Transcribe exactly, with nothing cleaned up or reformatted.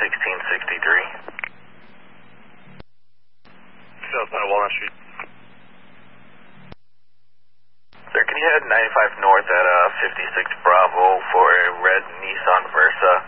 sixteen sixty-three. Southbound Walnut Street. Sir, can you head ninety-five north at uh, fifty-six Bravo for a red Nissan Versa?